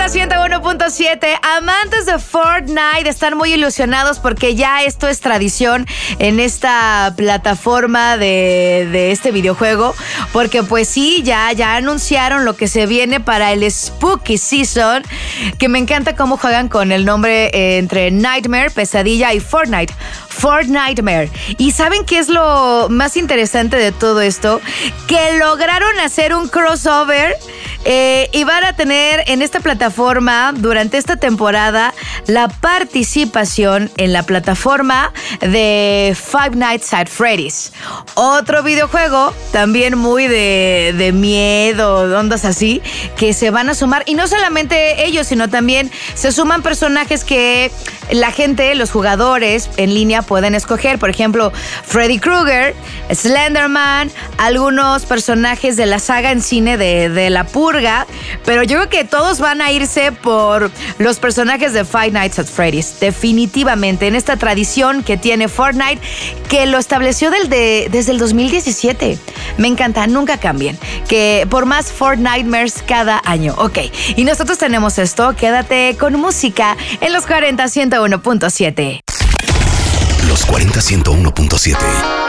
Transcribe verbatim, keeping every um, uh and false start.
cuarenta, ciento uno punto siete. Amantes de Fortnite están muy ilusionados porque ya esto es tradición en esta plataforma de, de este videojuego. Porque pues sí, ya, ya anunciaron lo que se viene para el Spooky Season. Que me encanta cómo juegan con el nombre eh, entre Nightmare, Pesadilla y Fortnite. Fortnitemare. ¿Y saben qué es lo más interesante de todo esto? Que lograron hacer un crossover eh, y van a tener en esta plataforma durante esta temporada la participación en la plataforma de Five Nights at Freddy's. Otro videojuego también muy de, de miedo, ondas así, que se van a sumar. Y no solamente ellos, sino también se suman personajes que la gente, los jugadores en línea pueden escoger. Por ejemplo, Freddy Krueger, Slenderman, algunos personajes de la saga en cine de, de La Purga. Pero yo creo que todos van a irse por los personajes de Five Nights at Freddy's. Definitivamente, en esta tradición que tiene Fortnite, que lo estableció del de, desde el dos mil diecisiete. Me encanta, nunca cambien. Que por más Fortnitemares cada año. Ok, y nosotros tenemos esto. Quédate con música en los cuarenta, ciento uno punto siete. Los cuarenta, ciento uno punto siete.